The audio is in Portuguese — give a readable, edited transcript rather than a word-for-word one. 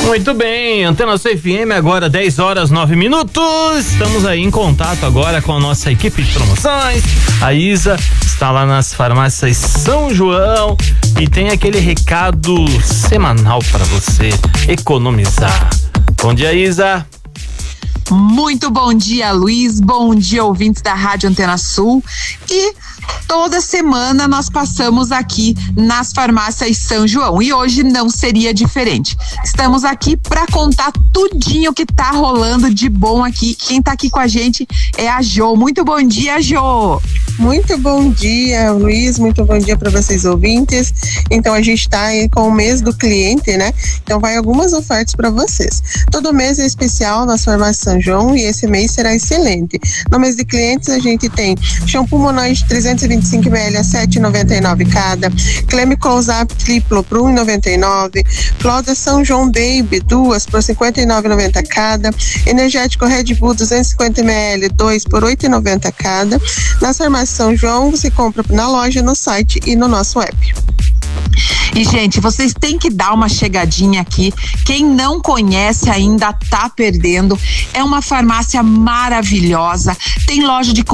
Muito bem, Antena Sul FM, agora 10h09. Estamos aí em contato agora com a nossa equipe de promoções. A Isa está lá nas farmácias São João e tem aquele recado semanal para você economizar. Bom dia, Isa. Muito bom dia, Luiz. Bom dia, ouvintes da Rádio Antena Sul. E toda semana nós passamos aqui nas farmácias São João e hoje não seria diferente. Estamos aqui para contar tudinho que tá rolando de bom aqui. Quem tá aqui com a gente é a Jo. Muito bom dia, Jo. Muito bom dia, Luiz. Muito bom dia para vocês ouvintes. Então a gente tá aí com o mês do cliente, né? Então vai algumas ofertas para vocês. Todo mês é especial nas farmácias São João e esse mês será excelente. No mês de clientes a gente tem shampoo Monange 325 ml a 7,99 cada, creme Close-Up triplo por 1,99, Clódia São João Baby duas por 59,90 cada, energético Red Bull 250 ml 2 por 8,90 cada. Nas farmácias São João você compra na loja, no site e no nosso app. E, gente, vocês têm que dar uma chegadinha aqui. Quem não conhece ainda tá perdendo. É uma farmácia maravilhosa. Tem loja de